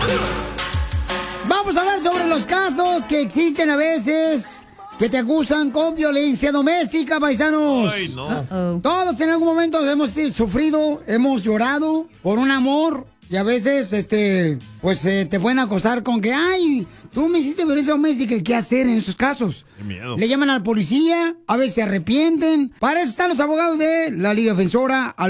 Vamos a hablar sobre los casos que existen a veces que te acusan con violencia doméstica, paisanos. Ay, no. Todos en algún momento hemos sufrido, hemos llorado por un amor. Y a veces, pues te pueden acosar con que, ay, tú me hiciste violencia doméstica. ¿Y qué hacer en esos casos? Qué miedo. Le llaman a la policía, a veces se arrepienten. Para eso están los abogados de la Liga Defensora al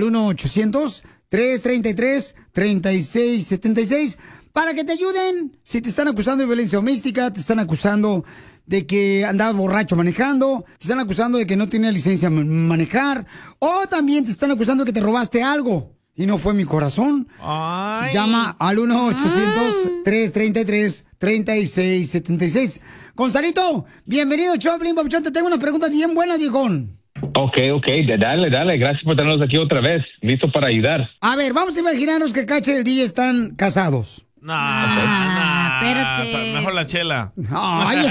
1-800-333-3676. Para que te ayuden si te están acusando de violencia doméstica, te están acusando de que andabas borracho manejando, te están acusando de que no tienes licencia de manejar, o también te están acusando de que te robaste algo. Y no fue mi corazón. Ay. Llama al 1-800-333-3676. Gonzalito, bienvenido, Choplin, Papuchón. Te tengo unas preguntas bien buenas, viejón. Ok, dale. Gracias por tenernos aquí otra vez. Listo para ayudar. A ver, vamos a imaginarnos que Cacha y el DJ están casados. Espérate. Mejor la chela. Ay.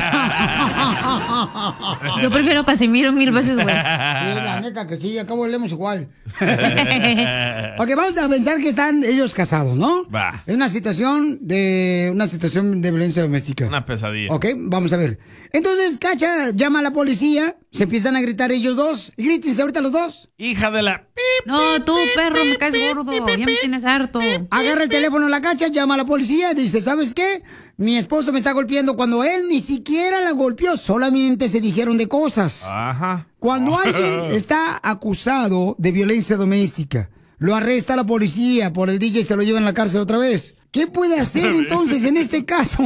Yo prefiero Casimiro 1000 veces, güey. Sí, la neta que sí, acabo leemos igual. Ok, vamos a pensar que están ellos casados, ¿no? Va. Es una situación de violencia doméstica. Una pesadilla. Ok, vamos a ver. Entonces, Cacha llama a la policía, se empiezan a gritar ellos dos. Grítense ahorita los dos. Hija de la... No, tú, perro, me caes gordo. Ya me tienes harto. Agarra el teléfono la Cacha, llama a la policía y dice, ¿sabes qué? Mi esposo me está golpeando cuando él ni siquiera la golpeó, solamente se dijeron de cosas. Ajá. Cuando alguien está acusado de violencia doméstica, lo arresta la policía, por el DJ se lo lleva a la cárcel otra vez. ¿Qué puede hacer entonces en este caso?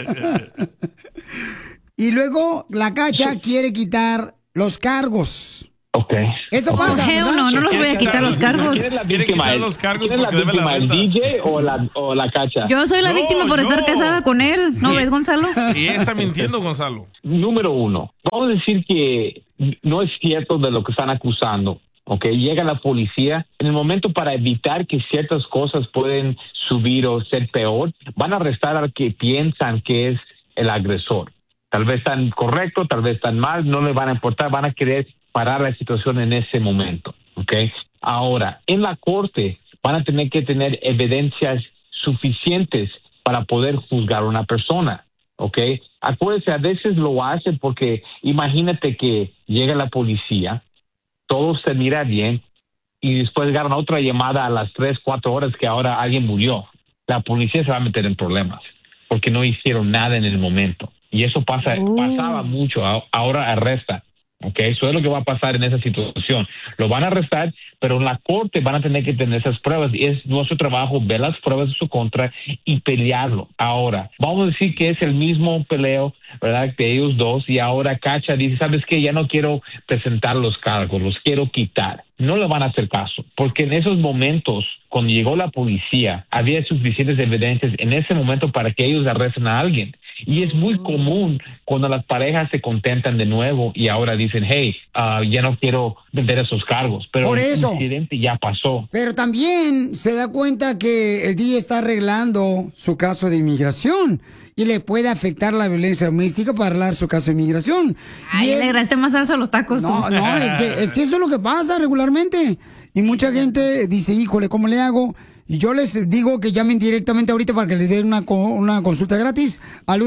Y luego la Cacha quiere quitar los cargos. Ok. Eso pasa, ¿verdad? No los voy a quitar los cargos. ¿Quién es la Quiere víctima? quitar los cargos ¿Quién es la porque debe la víctima, el renta? DJ o la Cacha? Yo soy la víctima por estar casada con él. ¿No ves, Gonzalo? Y ella está mintiendo, Gonzalo. Número uno, vamos a decir que no es cierto de lo que están acusando. Ok, llega la policía. En el momento para evitar que ciertas cosas pueden subir o ser peor, van a arrestar al que piensan que es el agresor. Tal vez están correctos, tal vez están mal, no les van a importar, van a querer parar la situación en ese momento, ¿ok? Ahora, en la corte van a tener que tener evidencias suficientes para poder juzgar a una persona, ¿ok? Acuérdense, a veces lo hacen porque imagínate que llega la policía, todo se mira bien y después ganan otra llamada a las 3, 4 horas que ahora alguien murió. La policía se va a meter en problemas porque no hicieron nada en el momento. Y eso pasaba mucho, ahora arresta. Ok, eso es lo que va a pasar en esa situación. Lo van a arrestar, pero en la corte van a tener que tener esas pruebas. Y es nuestro trabajo ver las pruebas de su contra y pelearlo. Ahora, vamos a decir que es el mismo peleo, ¿verdad?, de ellos dos. Y ahora Cacha dice, ¿sabes qué? Ya no quiero presentar los cargos, los quiero quitar. No le van a hacer caso, porque en esos momentos, cuando llegó la policía, había suficientes evidencias en ese momento para que ellos arresten a alguien. Y es muy común cuando las parejas se contentan de nuevo y ahora dicen, hey, ya no quiero vender esos cargos. Pero Por eso. el incidente ya pasó. Pero también se da cuenta que el DJ está arreglando su caso de inmigración y le puede afectar la violencia doméstica para arreglar su caso de inmigración. Ay, le agregaste más salsa a los tacos, tú. No, es que eso es lo que pasa regularmente. Y mucha gente dice, híjole, ¿cómo le hago? Y yo les digo que llamen directamente ahorita para que les den una consulta gratis al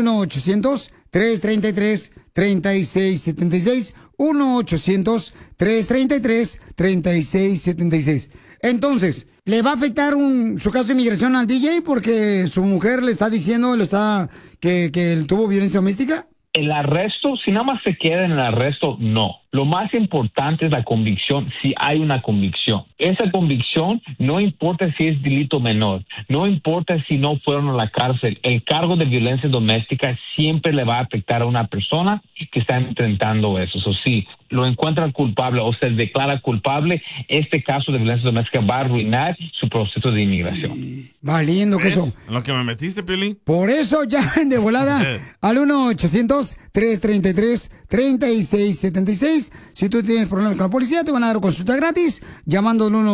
1-800-333-3676. 1-800-333-3676. Entonces, ¿le va a afectar su caso de inmigración al DJ porque su mujer le está diciendo que él tuvo violencia doméstica? El arresto, si nada más se queda en el arresto, no. Lo más importante es la convicción, si hay una convicción. Esa convicción no importa si es delito menor, no importa si no fueron a la cárcel. El cargo de violencia doméstica siempre le va a afectar a una persona que está enfrentando eso. O sí, lo encuentran culpable o se declara culpable, este caso de violencia doméstica va a arruinar su proceso de inmigración. Valiendo que eso. ¿En lo que me metiste, Piolín? Por eso llamen de volada al 1-800-333-3676. Si tú tienes problemas con la policía, te van a dar consulta gratis llamando al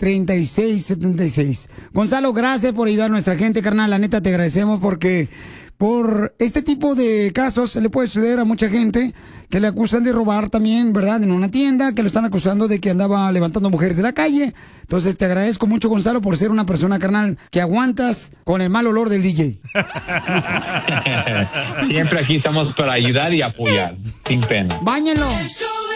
1-800-333-3676. Gonzalo, gracias por ayudar a nuestra gente, carnal. La neta, te agradecemos porque por este tipo de casos se le puede suceder a mucha gente que le acusan de robar también, ¿verdad? En una tienda, que lo están acusando de que andaba levantando mujeres de la calle. Entonces te agradezco mucho, Gonzalo, por ser una persona, carnal, que aguantas con el mal olor del DJ. Siempre aquí estamos para ayudar y apoyar, sin pena. ¡Báñenlo!